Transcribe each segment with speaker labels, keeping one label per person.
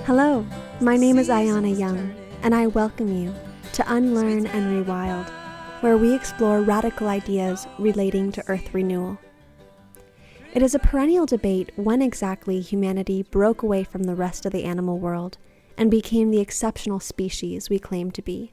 Speaker 1: Hello, my name is Ayana Young, and I welcome you to Unlearn and Rewild, where we explore radical ideas relating to Earth renewal. It is a perennial debate when exactly humanity broke away from the rest of the animal world and became the exceptional species we claim to be.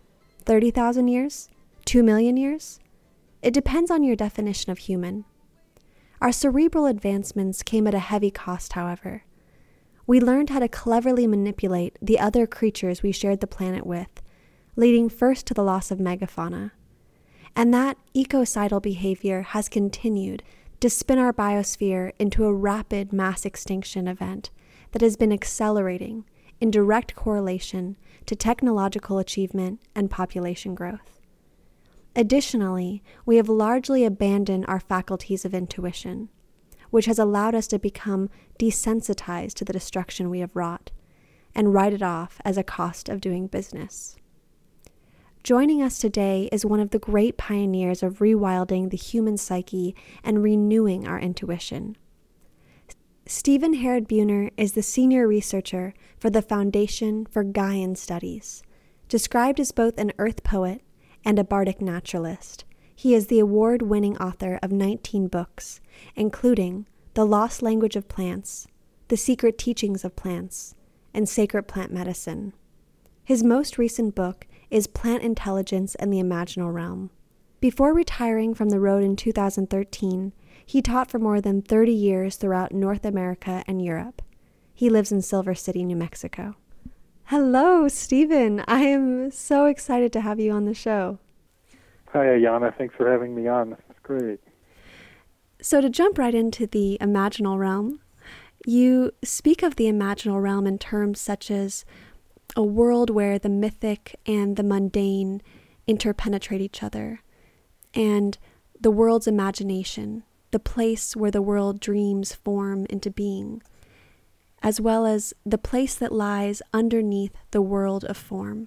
Speaker 1: 30,000 years? 2 million years? It depends on your definition of human. Our cerebral advancements came at a heavy cost, however. We learned how to cleverly manipulate the other creatures we shared the planet with, leading first to the loss of megafauna. And that ecocidal behavior has continued to spin our biosphere into a rapid mass extinction event that has been accelerating in direct correlation to technological achievement and population growth. Additionally, we have largely abandoned our faculties of intuition, which has allowed us to become desensitized to the destruction we have wrought and write it off as a cost of doing business. Joining us today is one of the great pioneers of rewilding the human psyche and renewing our intuition. Stephen Herod-Buhner is the senior researcher for the Foundation for Gaian Studies. Described as both an earth poet and a bardic naturalist, he is the award-winning author of 19 books, including The Lost Language of Plants, The Secret Teachings of Plants, and Sacred Plant Medicine. His most recent book is Plant Intelligence and the Imaginal Realm. Before retiring from the road in 2013, he taught for more than 30 years throughout North America and Europe. He lives in Silver City, New Mexico. Hello, Stephen. I am so excited to have you on the show.
Speaker 2: Hi, Ayana. Thanks for having me on. It's great.
Speaker 1: So to jump right into the imaginal realm, you speak of the imaginal realm in terms such as a world where the mythic and the mundane interpenetrate each other, and the world's imagination, the place where the world dreams form into being, as well as the place that lies underneath the world of form.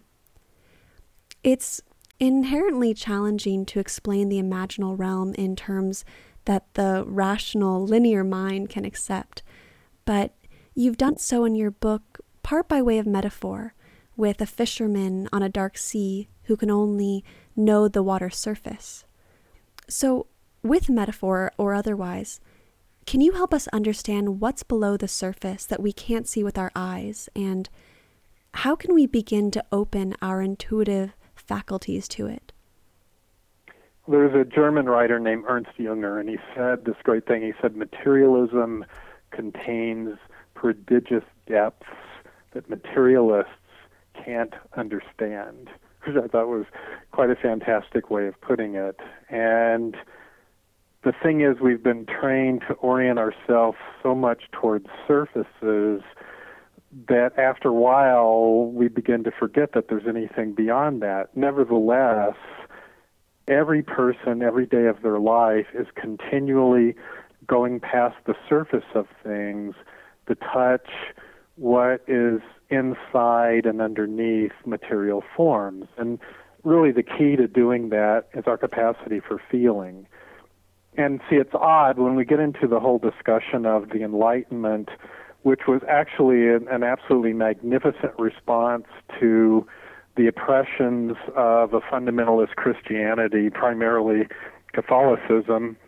Speaker 1: It's inherently challenging to explain the imaginal realm in terms that the rational, linear mind can accept, but you've done so in your book part by way of metaphor, with a fisherman on a dark sea who can only know the water's surface. So, with metaphor or otherwise, can you help us understand what's below the surface that we can't see with our eyes, and how can we begin to open our intuitive faculties to it?
Speaker 2: There's a German writer named Ernst Jünger, and he said this great thing. He said, materialism contains prodigious depths that materialists can't understand, which I thought was quite a fantastic way of putting it. And the thing is, we've been trained to orient ourselves so much towards surfaces that after a while we begin to forget that there's anything beyond that. Nevertheless, every person, every day of their life is continually going past the surface of things to touch what is inside and underneath material forms. And really the key to doing that is our capacity for feeling. And see, it's odd when we get into the whole discussion of the Enlightenment, which was actually an absolutely magnificent response to the oppressions of a fundamentalist Christianity, primarily Catholicism.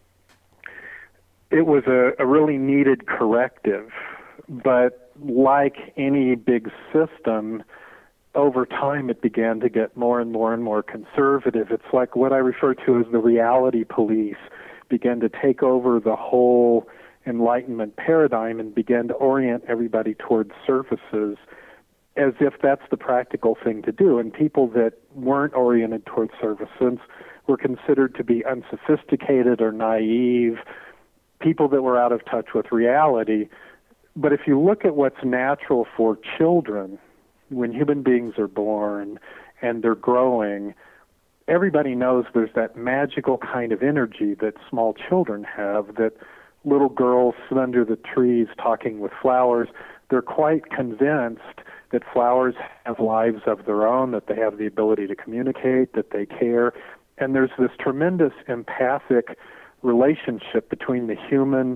Speaker 2: It was a really needed corrective, but like any big system, over time it began to get more and more and more conservative. It's like what I refer to as the reality police began to take over the whole Enlightenment paradigm and began to orient everybody towards surfaces as if that's the practical thing to do. And people that weren't oriented towards surfaces were considered to be unsophisticated or naive, people that were out of touch with reality. But if you look at what's natural for children, when human beings are born and they're growing, everybody knows there's that magical kind of energy that small children have, that little girls sit under the trees talking with flowers. They're quite convinced that flowers have lives of their own, that they have the ability to communicate, that they care. And there's this tremendous empathic relationship between the human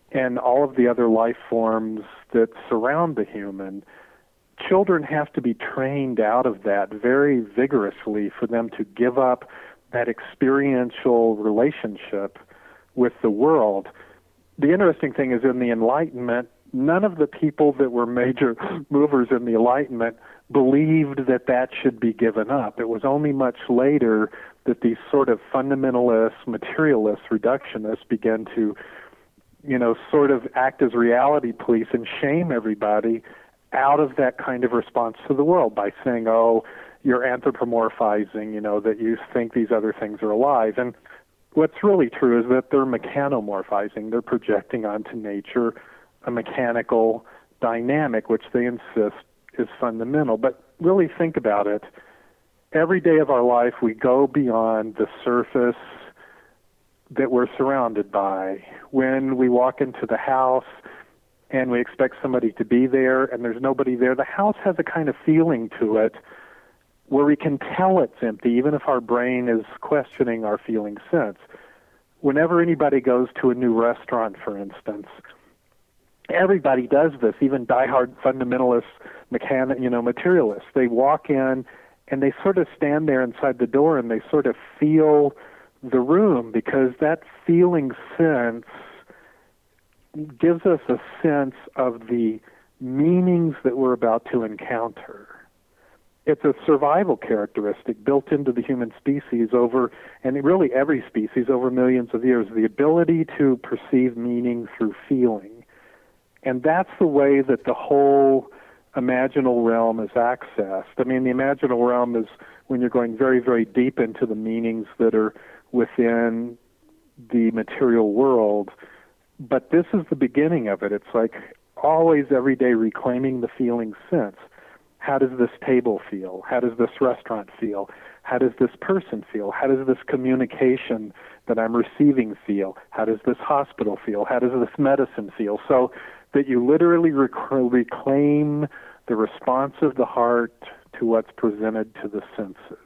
Speaker 2: and all of the other life forms that surround the human. Children have to be trained out of that very vigorously for them to give up that experiential relationship with the world. The interesting thing is, in the Enlightenment, none of the people that were major movers in the Enlightenment believed that that should be given up. It was only much later that these sort of fundamentalists, materialists, reductionists began to, sort of act as reality police and shame everybody out of that kind of response to the world by saying, oh, you're anthropomorphizing, that you think these other things are alive. And what's really true is that they're mechanomorphizing. They're projecting onto nature a mechanical dynamic, which they insist is fundamental. But really think about it. Every day of our life, we go beyond the surface that we're surrounded by. When we walk into the house and we expect somebody to be there and there's nobody there, the house has a kind of feeling to it where we can tell it's empty, even if our brain is questioning our feeling sense. Whenever anybody goes to a new restaurant, for instance, everybody does this, even diehard fundamentalists, materialists. They walk in and they sort of stand there inside the door and they sort of feel the room, because that feeling sense gives us a sense of the meanings that we're about to encounter. It's a survival characteristic built into the human species and really every species over millions of years, the ability to perceive meaning through feeling. And that's the way that the whole imaginal realm is accessed. I mean, the imaginal realm is when you're going very, very deep into the meanings that are within the material world. But this is the beginning of it. It's like always, every day, reclaiming the feeling sense. How does this table feel? How does this restaurant feel? How does this person feel? How does this communication that I'm receiving feel? How does this hospital feel? How does this medicine feel? So that you literally reclaim the response of the heart to what's presented to the senses.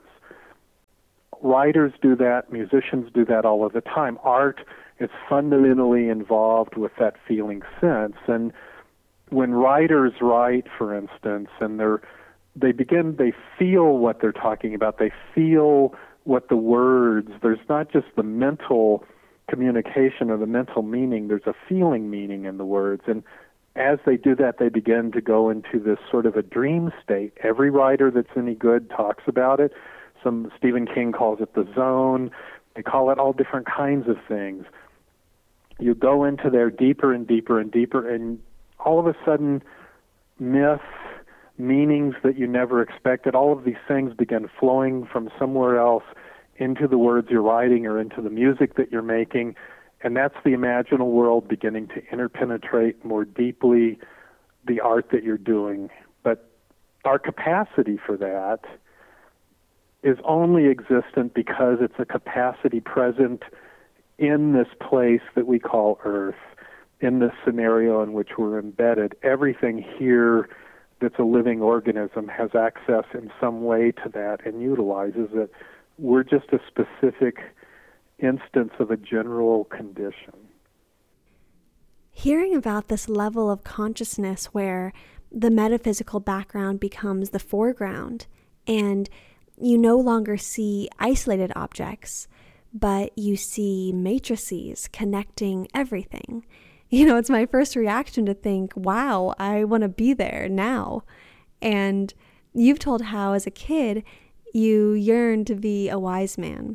Speaker 2: Writers do that, musicians do that all of the time. Art is fundamentally involved with that feeling sense. And when writers write, for instance, and they feel what they're talking about, they feel what the words, there's not just the mental communication or the mental meaning, there's a feeling meaning in the words. And as they do that, they begin to go into this sort of a dream state. Every writer that's any good talks about it. Stephen King calls it the zone. They call it all different kinds of things. You go into there deeper and deeper and deeper, and all of a sudden, myths, meanings that you never expected, all of these things begin flowing from somewhere else into the words you're writing or into the music that you're making. And that's the imaginal world beginning to interpenetrate more deeply the art that you're doing. But our capacity for that is only existent because it's a capacity present in this place that we call Earth, in this scenario in which we're embedded. Everything here that's a living organism has access in some way to that and utilizes it. We're just a specific instance of a general condition.
Speaker 1: Hearing about this level of consciousness where the metaphysical background becomes the foreground and you no longer see isolated objects, but you see matrices connecting everything. It's my first reaction to think, wow, I want to be there now. And you've told how as a kid you yearned to be a wise man.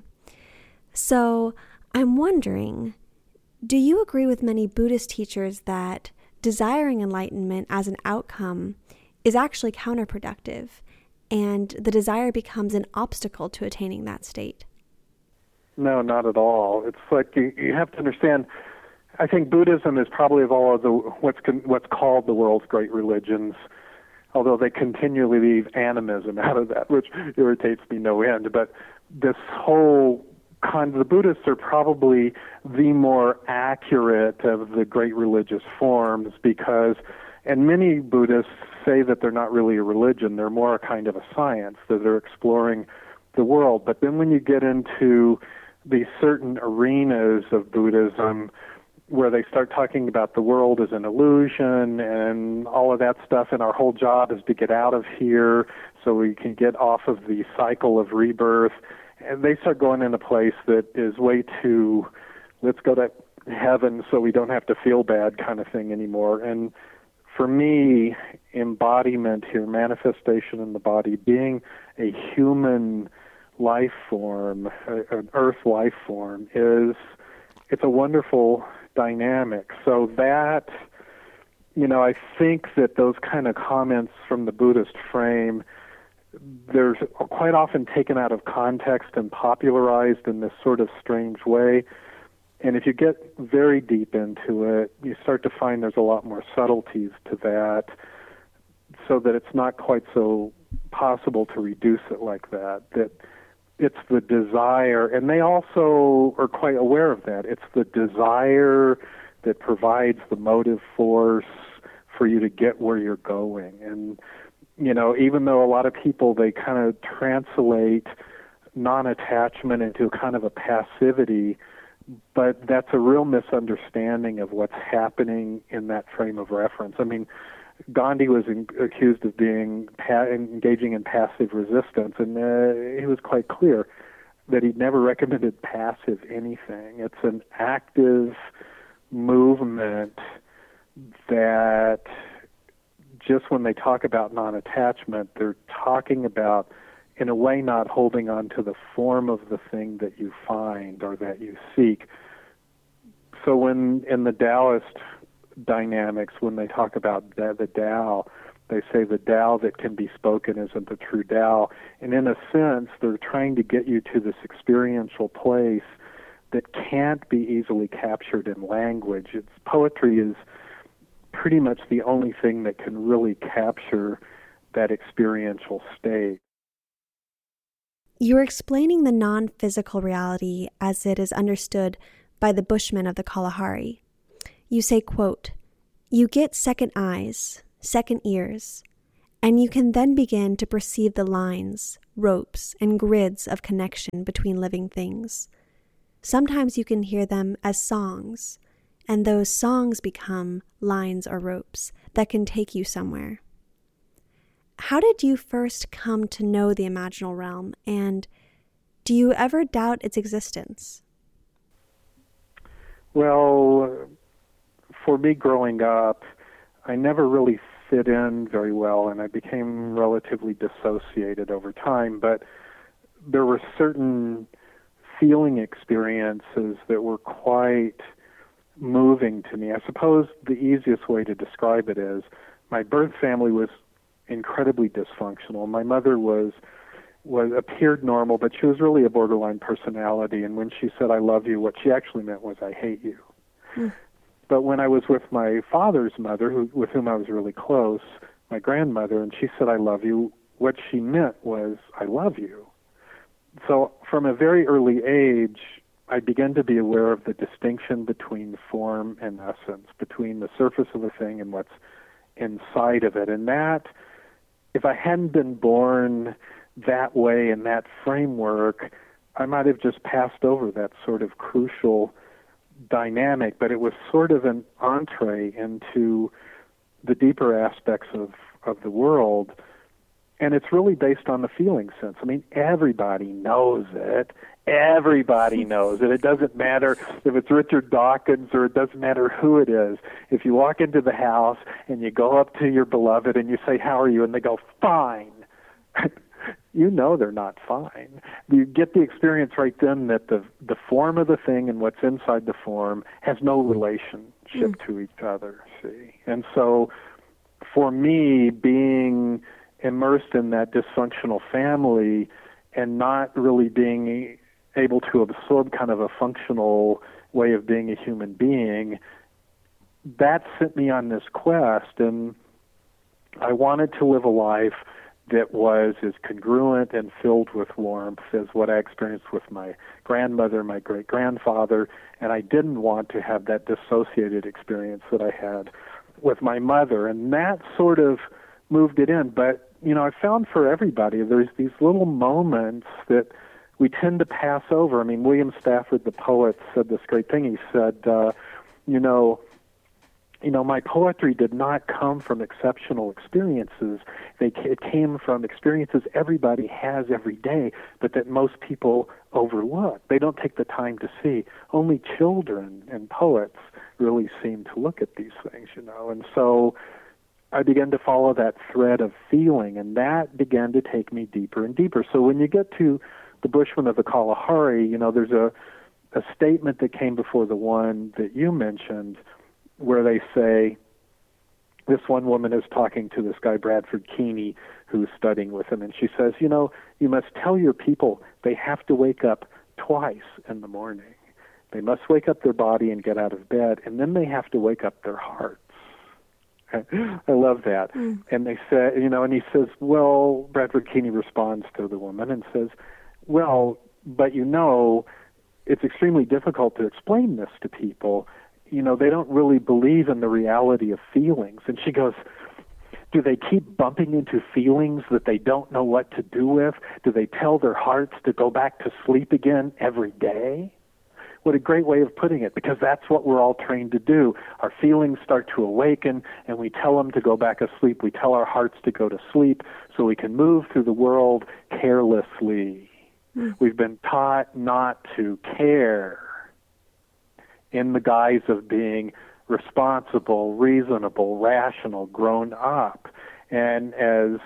Speaker 1: So I'm wondering, do you agree with many Buddhist teachers that desiring enlightenment as an outcome is actually counterproductive, and the desire becomes an obstacle to attaining that state?
Speaker 2: No, not at all. It's like you have to understand, I think Buddhism is probably of all of the what's called the world's great religions, although they continually leave animism out of that, which irritates me no end. But this whole the Buddhists are probably the more accurate of the great religious forms and many Buddhists say that they're not really a religion, they're more a kind of a science, that they're exploring the world. But then when you get into these certain arenas of Buddhism, where they start talking about the world as an illusion and all of that stuff, and our whole job is to get out of here so we can get off of the cycle of rebirth. And they start going in a place that is way too, let's go to heaven so we don't have to feel bad kind of thing anymore. And for me, embodiment here, manifestation in the body, being a human life form, an earth life form, it's a wonderful dynamic. So that, I think that those kind of comments from the Buddhist frame, they're quite often taken out of context and popularized in this sort of strange way. And if you get very deep into it, you start to find there's a lot more subtleties to that, so that it's not quite so possible to reduce it like that, that it's the desire, and they also are quite aware of that. It's the desire that provides the motive force for you to get where you're going. And, even though a lot of people, they kind of translate non-attachment into kind of a passivity, but that's a real misunderstanding of what's happening in that frame of reference. I mean, Gandhi was accused of engaging in passive resistance, and he was quite clear that he never recommended passive anything. It's an active movement that, just when they talk about non-attachment, they're talking about, in a way, not holding on to the form of the thing that you find or that you seek. So when in the Taoist dynamics, when they talk about the Tao, they say the Tao that can be spoken isn't the true Tao. And in a sense, they're trying to get you to this experiential place that can't be easily captured in language. Poetry is pretty much the only thing that can really capture that experiential state.
Speaker 1: You're explaining the non-physical reality as it is understood by the Bushmen of the Kalahari. You say, quote, "You get second eyes, second ears, and you can then begin to perceive the lines, ropes, and grids of connection between living things. Sometimes you can hear them as songs, and those songs become lines or ropes that can take you somewhere." How did you first come to know the imaginal realm, and do you ever doubt its existence?
Speaker 2: Well, for me growing up, I never really fit in very well, and I became relatively dissociated over time, but there were certain feeling experiences that were quite moving to me. I suppose the easiest way to describe it is my birth family was incredibly dysfunctional. My mother appeared normal, but she was really a borderline personality, and when she said, "I love you," what she actually meant was, "I hate you." But when I was with my father's mother, with whom I was really close, my grandmother, and she said, "I love you," what she meant was, "I love you." So from a very early age, I began to be aware of the distinction between form and essence, between the surface of a thing and what's inside of it. And that, if I hadn't been born that way in that framework, I might have just passed over that sort of crucial dynamic, but it was sort of an entree into the deeper aspects of the world. And it's really based on the feeling sense. I mean, everybody knows it. Everybody knows it. It doesn't matter if it's Richard Dawkins or it doesn't matter who it is. If you walk into the house and you go up to your beloved and you say, "How are you?" and they go, "Fine," you know they're not fine. You get the experience right then that the form of the thing and what's inside the form has no relationship to each other, see? And so for me, being immersed in that dysfunctional family and not really being able to absorb kind of a functional way of being a human being, that sent me on this quest, and I wanted to live a life that was as congruent and filled with warmth as what I experienced with my grandmother, my great-grandfather, and I didn't want to have that dissociated experience that I had with my mother, and that sort of moved it in. But I found for everybody, there's these little moments that we tend to pass over. I mean, William Stafford, the poet, said this great thing. He said, my poetry did not come from exceptional experiences. It came from experiences everybody has every day, but that most people overlook. They don't take the time to see. Only children and poets really seem to look at these things, And so I began to follow that thread of feeling, and that began to take me deeper and deeper. So when you get to the Bushmen of the Kalahari, there's a statement that came before the one that you mentioned, where they say, this one woman is talking to this guy, Bradford Keeney, who's studying with him, and she says, you must tell your people they have to wake up twice in the morning. They must wake up their body and get out of bed, and then they have to wake up their hearts. I love that. Mm. And they say, and he says, well, Bradford Keeney responds to the woman and says, well, but it's extremely difficult to explain this to people. They don't really believe in the reality of feelings. And she goes, do they keep bumping into feelings that they don't know what to do with? Do they tell their hearts to go back to sleep again every day? What a great way of putting it, because that's what we're all trained to do. Our feelings start to awaken, and we tell them to go back asleep. We tell our hearts to go to sleep so we can move through the world carelessly. Mm. We've been taught not to care in the guise of being responsible, reasonable, rational, grown up. And as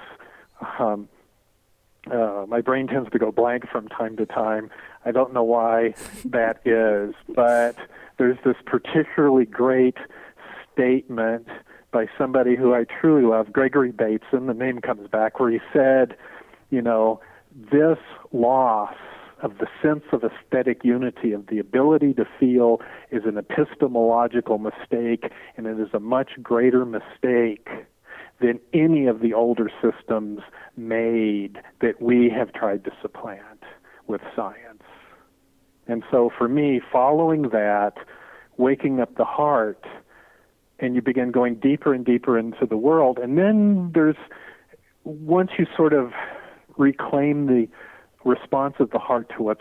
Speaker 2: my brain tends to go blank from time to time, I don't know why that is, but there's this particularly great statement by somebody who I truly love, Gregory Bateson, the name comes back, where he said, this loss of the sense of aesthetic unity, of the ability to feel, is an epistemological mistake, and it is a much greater mistake than any of the older systems made that we have tried to supplant with science. And so for me, following that, waking up the heart, and you begin going deeper and deeper into the world, and then once you sort of reclaim the response of the heart to what's